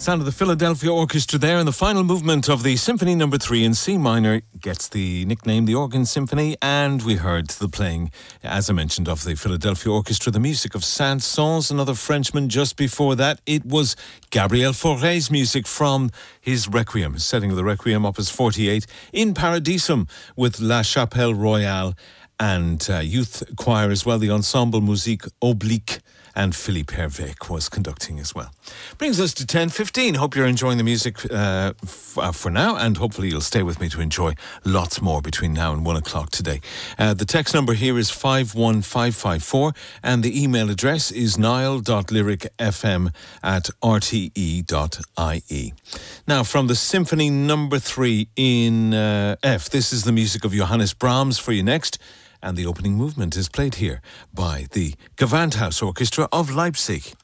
Sound of the Philadelphia Orchestra there, and the final movement of the Symphony No. 3 in C minor gets the nickname the Organ Symphony, and we heard the playing, as I mentioned, of the Philadelphia Orchestra, the music of Saint-Saëns, another Frenchman. Just before that, it was Gabriel Fauré's music from his Requiem, setting of the Requiem, Opus 48, in Paradisum with La Chapelle Royale and youth choir as well, the Ensemble Musique Oblique, and Philippe Hervé was conducting as well. Brings us to 10:15. Hope you're enjoying the music for now, and hopefully you'll stay with me to enjoy lots more between now and 1 o'clock today. The text number here is 51554, and the email address is niall.lyricfm@rte.ie. Now, from the Symphony No. 3 in F, this is the music of Johannes Brahms for you next. And the opening movement is played here by the Gewandhaus Orchestra of Leipzig.